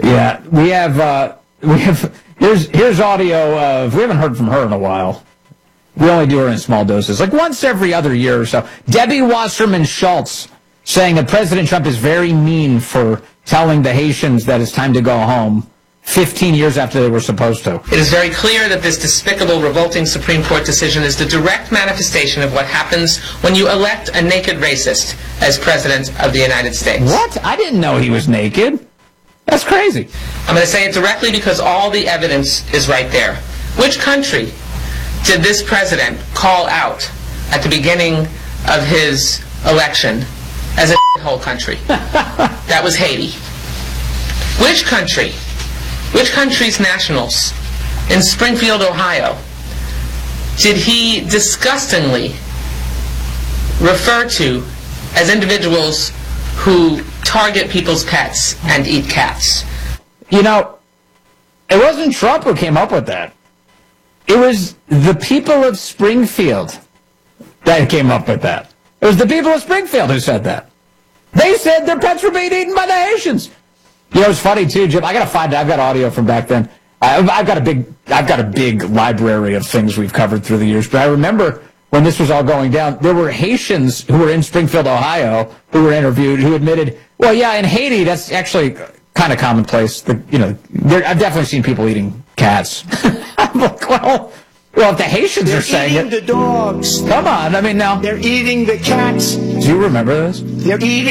Yeah, we have here's audio of, we haven't heard from her in a while. We only do her in small doses, like once every other year or so. Debbie Wasserman Schultz saying that President Trump is very mean for telling the Haitians that it's time to go home 15 years after they were supposed to. It is very clear that this despicable, revolting Supreme Court decision is the direct manifestation of what happens when you elect a naked racist as President of the United States. What? I didn't know he was naked. That's crazy. I'm going to say it directly because all the evidence is right there. Which country did this president call out at the beginning of his election as a whole country? That was Haiti. Which country's nationals in Springfield, Ohio, did he disgustingly refer to as individuals who target people's pets and eat cats? You know, it wasn't Trump who came up with that. It was the people of Springfield that came up with that. It was the people of Springfield who said that. They said their pets were being eaten by the Haitians. You know, it's funny too, Jim. I gotta find it. I've got audio from back then. I've got a big library of things we've covered through the years. But I remember when this was all going down, there were Haitians who were in Springfield, Ohio, who were interviewed, who admitted, well, yeah, in Haiti, that's actually kind of commonplace. I've definitely seen people eating cats. I'm like, well, if the Haitians are saying it, they're eating the dogs. Come on, I mean, now They're eating the cats. do you remember this? They're eating